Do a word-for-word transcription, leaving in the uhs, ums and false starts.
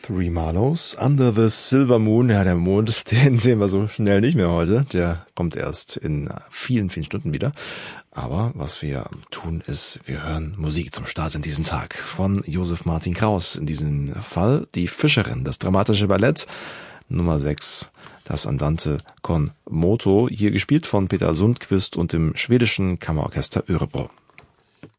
Three Marlows, Under the Silver Moon. Ja, der Mond, den sehen wir so schnell nicht mehr heute. Der kommt erst in vielen, vielen Stunden wieder. Aber was wir tun ist, wir hören Musik zum Start in diesen Tag von Josef Martin Kraus. In diesem Fall Die Fischerin, das dramatische Ballett Nummer sechs, das Andante con moto, hier gespielt von Peter Sundqvist und dem schwedischen Kammerorchester Örebro.